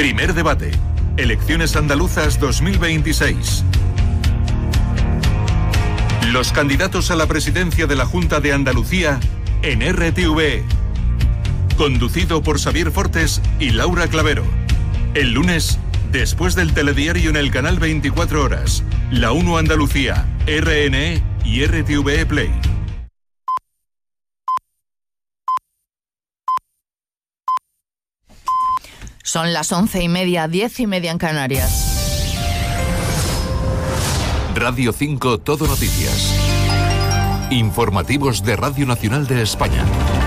Primer debate. Elecciones andaluzas 2026. Los candidatos a la presidencia de la Junta de Andalucía en RTV. Conducido por Xavier Fortes y Laura Clavero. El lunes, después del telediario en el canal 24 horas, La 1 Andalucía, RNE y RTV Play. Son las 11:30, 10:30 en Canarias. Radio 5 Todo Noticias. Informativos de Radio Nacional de España.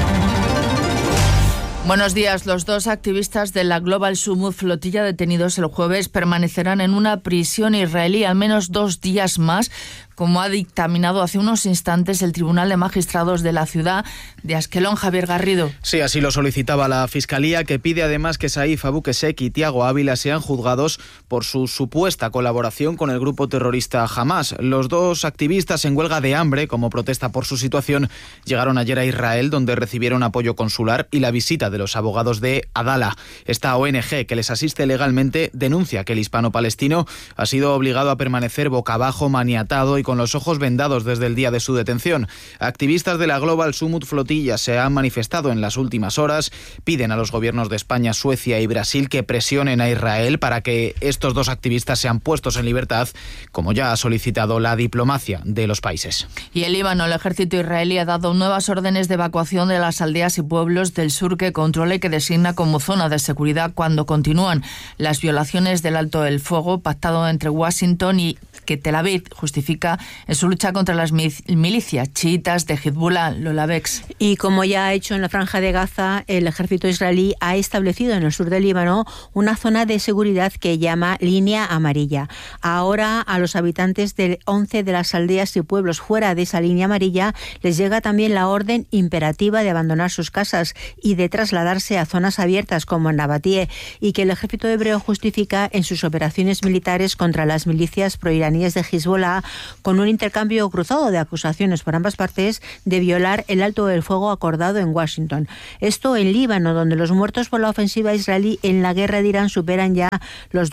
Buenos días. Los dos activistas de la Global Sumud Flotilla detenidos el jueves permanecerán en una prisión israelí al menos 2 días más, como ha dictaminado hace unos instantes el Tribunal de Magistrados de la ciudad de Asquelón. Javier Garrido. Sí, así lo solicitaba la Fiscalía, que pide además que Saif Abuquesek y Tiago Ávila sean juzgados por su supuesta colaboración con el grupo terrorista Hamás. Los dos activistas en huelga de hambre, como protesta por su situación, llegaron ayer a Israel, donde recibieron apoyo consular y la visita de los abogados de Adala. Esta ONG, que les asiste legalmente, denuncia que el hispano-palestino ha sido obligado a permanecer boca abajo, maniatado y con los ojos vendados desde el día de su detención. Activistas de la Global Sumud Flotilla se han manifestado en las últimas horas, piden a los gobiernos de España, Suecia y Brasil que presionen a Israel para que estos dos activistas sean puestos en libertad, como ya ha solicitado la diplomacia de los países. Y el Líbano, el ejército israelí ha dado nuevas órdenes de evacuación de las aldeas y pueblos del sur que controla y que designa como zona de seguridad cuando continúan las violaciones del alto el fuego pactado entre Washington y que Tel Aviv justifica en su lucha contra las milicias chiitas de Hezbollah, Lola Bex. Y como ya ha hecho en la Franja de Gaza, el ejército israelí ha establecido en el sur del Líbano una zona de seguridad que llama Línea Amarilla. Ahora a los habitantes de 11 de las aldeas y pueblos fuera de esa línea amarilla les llega también la orden imperativa de abandonar sus casas y de trasladarse a zonas abiertas como en Nabatie, y que el ejército hebreo justifica en sus operaciones militares contra las milicias proiraníes de Hezbollah, con un intercambio cruzado de acusaciones por ambas partes de violar el alto el fuego acordado en Washington. Esto en Líbano, donde los muertos por la ofensiva israelí en la guerra de Irán superan ya los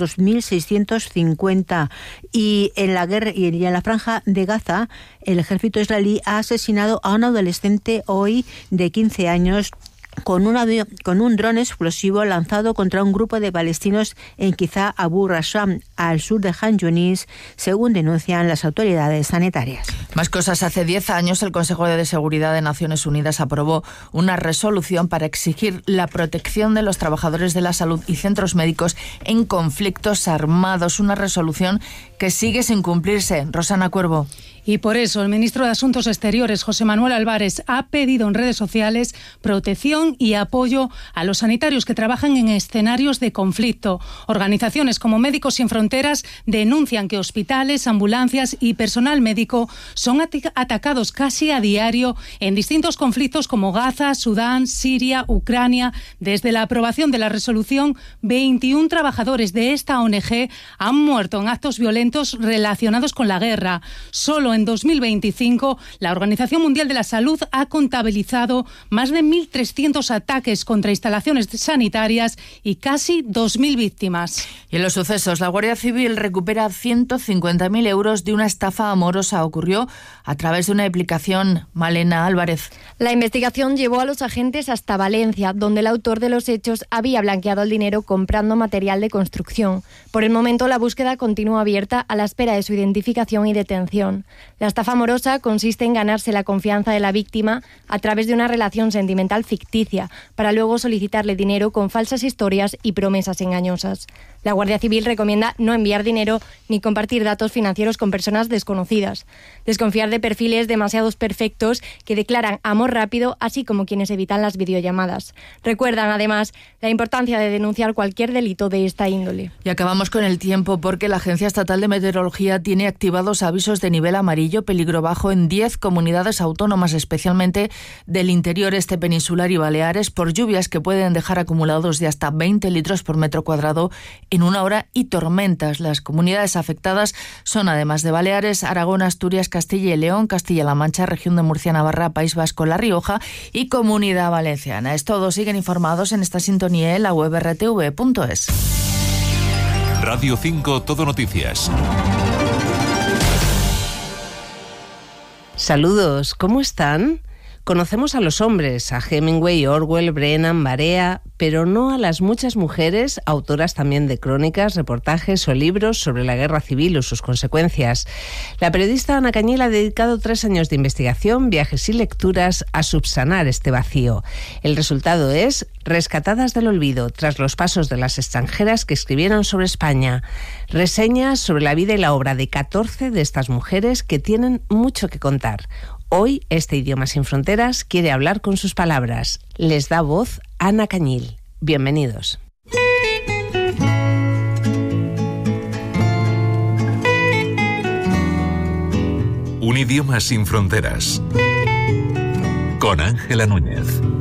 2.650. Y en la Franja de Gaza, el ejército israelí ha asesinado a un adolescente hoy de 15 años con un dron explosivo lanzado contra un grupo de palestinos en Kiza Abu Rasham, al sur de Han Yunis, según denuncian las autoridades sanitarias. Más cosas. Hace 10 años el Consejo de Seguridad de Naciones Unidas aprobó una resolución para exigir la protección de los trabajadores de la salud y centros médicos en conflictos armados. Una resolución que sigue sin cumplirse. Rosana Cuervo. Y por eso el ministro de Asuntos Exteriores, José Manuel Álvarez, ha pedido en redes sociales protección y apoyo a los sanitarios que trabajan en escenarios de conflicto. Organizaciones como Médicos Sin Fronteras denuncian que hospitales, ambulancias y personal médico son atacados casi a diario en distintos conflictos como Gaza, Sudán, Siria, Ucrania. Desde la aprobación de la resolución, 21 trabajadores de esta ONG han muerto en actos violentos relacionados con la guerra. Solo en 2025, la Organización Mundial de la Salud ha contabilizado más de 1.300 ataques contra instalaciones sanitarias y casi 2.000 víctimas. Y en los sucesos, la Guardia Civil recupera 150.000 euros de una estafa amorosa. Ocurrió a través de una aplicación. Malena Álvarez. La investigación llevó a los agentes hasta Valencia, donde el autor de los hechos había blanqueado el dinero comprando material de construcción. Por el momento, la búsqueda continúa abierta a la espera de su identificación y detención. La estafa amorosa consiste en ganarse la confianza de la víctima a través de una relación sentimental ficticia, para luego solicitarle dinero con falsas historias y promesas engañosas. La Guardia Civil recomienda no enviar dinero ni compartir datos financieros con personas desconocidas. Desconfiar de perfiles demasiado perfectos que declaran amor rápido, así como quienes evitan las videollamadas. Recuerdan, además, la importancia de denunciar cualquier delito de esta índole. Y acabamos con el tiempo, porque la Agencia Estatal de Meteorología tiene activados avisos de nivel amarillo, peligro bajo, en 10 comunidades autónomas, especialmente del interior este peninsular y Baleares, por lluvias que pueden dejar acumulados de hasta 20 litros por metro cuadrado en una hora y tormentas. Las comunidades afectadas son, además de Baleares, Aragón, Asturias, Castilla y León, Castilla-La Mancha, Región de Murcia, Navarra, País Vasco, La Rioja y Comunidad Valenciana. Es todo. Siguen informados en esta sintonía en la web rtv.es. Radio 5 Todo Noticias. Saludos, ¿cómo están? Conocemos a los hombres, a Hemingway, Orwell, Brennan, Barea, pero no a las muchas mujeres, autoras también de crónicas, reportajes o libros sobre la guerra civil o sus consecuencias. La periodista Ana Cañil ha dedicado 3 años de investigación, viajes y lecturas a subsanar este vacío. El resultado es Rescatadas del olvido, tras los pasos de las extranjeras que escribieron sobre España. Reseñas sobre la vida y la obra de 14 de estas mujeres que tienen mucho que contar. Hoy, este Idioma sin Fronteras quiere hablar con sus palabras. Les da voz Ana Cañil. Bienvenidos. Un Idioma sin Fronteras. Con Ángela Núñez.